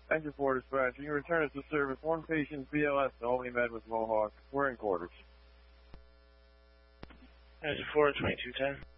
Engine 4 dispatch, you return us to service. One patient BLS, Albany Med with Mohawk. We're in quarters. Engine 4, 2210.